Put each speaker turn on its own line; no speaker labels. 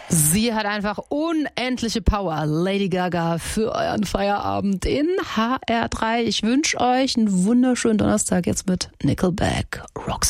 Sie hat einfach unendliche Power. Lady Gaga für euren Feierabend in HR3. Ich wünsche euch einen wunderschönen Donnerstag jetzt mit Nickelback Rockstar.